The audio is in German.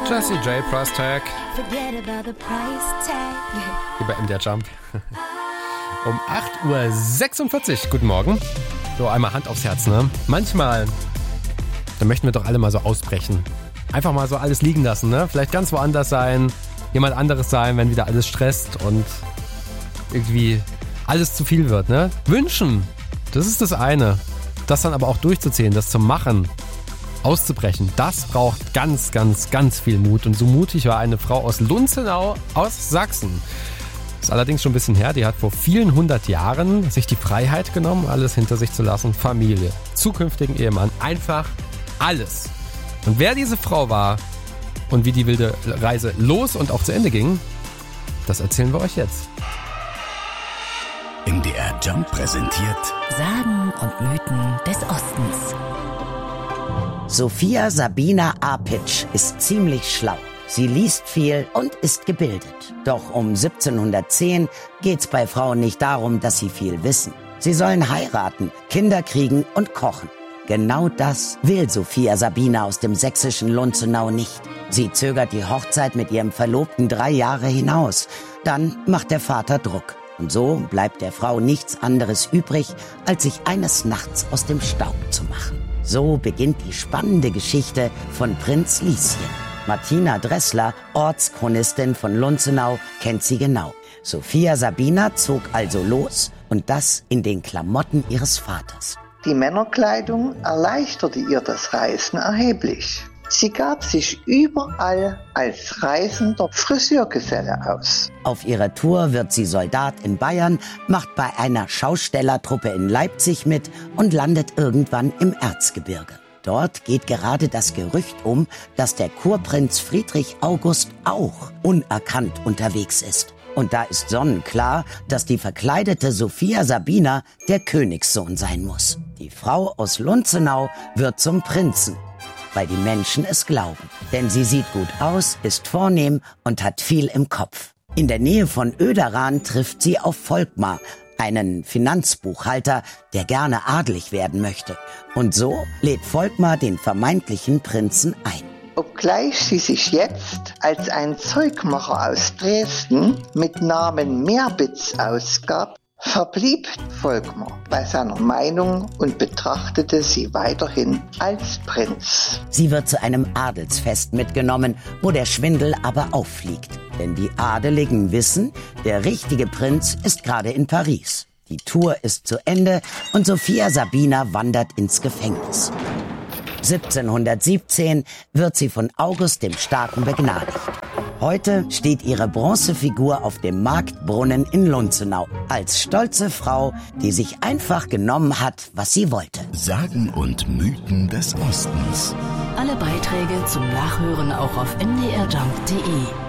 Jessie J. Price Tag. Hier bei MDR Jump. Um 8.46 Uhr. Guten Morgen. So, einmal Hand aufs Herz, ne? Manchmal, da möchten wir doch alle mal so ausbrechen. Einfach mal so alles liegen lassen, ne? Vielleicht ganz woanders sein, jemand anderes sein, wenn wieder alles stresst und irgendwie alles zu viel wird, ne? Wünschen, das ist das eine. Das dann aber auch durchzuziehen, das zu machen, auszubrechen, das braucht ganz, ganz, ganz viel Mut. Und so mutig war eine Frau aus Lunzenau aus Sachsen. Ist allerdings schon ein bisschen her, die hat vor vielen 100 Jahren sich die Freiheit genommen, alles hinter sich zu lassen. Familie, zukünftigen Ehemann, einfach alles. Und wer diese Frau war und wie die wilde Reise los und auch zu Ende ging, das erzählen wir euch jetzt. MDR Jump präsentiert Sagen und Mythen des Ostens. Sophia Sabina Apitsch ist ziemlich schlau. Sie liest viel und ist gebildet. Doch um 1710 geht's bei Frauen nicht darum, dass sie viel wissen. Sie sollen heiraten, Kinder kriegen und kochen. Genau das will Sophia Sabina aus dem sächsischen Lunzenau nicht. Sie zögert die Hochzeit mit ihrem Verlobten 3 Jahre hinaus. Dann macht der Vater Druck. Und so bleibt der Frau nichts anderes übrig, als sich eines Nachts aus dem Staub zu machen. So beginnt die spannende Geschichte von Prinz Lieschen. Martina Dressler, Ortschronistin von Lunzenau, kennt sie genau. Sophia Sabina zog also los und das in den Klamotten ihres Vaters. Die Männerkleidung erleichterte ihr das Reisen erheblich. Sie gab sich überall als reisender Friseurgeselle aus. Auf ihrer Tour wird sie Soldat in Bayern, macht bei einer Schaustellertruppe in Leipzig mit und landet irgendwann im Erzgebirge. Dort geht gerade das Gerücht um, dass der Kurprinz Friedrich August auch unerkannt unterwegs ist. Und da ist sonnenklar, dass die verkleidete Sophia Sabina der Königssohn sein muss. Die Frau aus Lunzenau wird zum Prinzen, weil die Menschen es glauben. Denn sie sieht gut aus, ist vornehm und hat viel im Kopf. In der Nähe von Oederan trifft sie auf Volkmar, einen Finanzbuchhalter, der gerne adelig werden möchte. Und so lädt Volkmar den vermeintlichen Prinzen ein. Obgleich sie sich jetzt als ein Zeugmacher aus Dresden mit Namen Meerbitz ausgab, verblieb Volkmar bei seiner Meinung und betrachtete sie weiterhin als Prinz. Sie wird zu einem Adelsfest mitgenommen, wo der Schwindel aber auffliegt. Denn die Adeligen wissen, der richtige Prinz ist gerade in Paris. Die Tour ist zu Ende und Sophia Sabina wandert ins Gefängnis. 1717 wird sie von August dem Starken begnadigt. Heute steht ihre Bronzefigur auf dem Marktbrunnen in Lunzenau als stolze Frau, die sich einfach genommen hat, was sie wollte. Sagen und Mythen des Ostens. Alle Beiträge zum Nachhören auch auf mdrjump.de.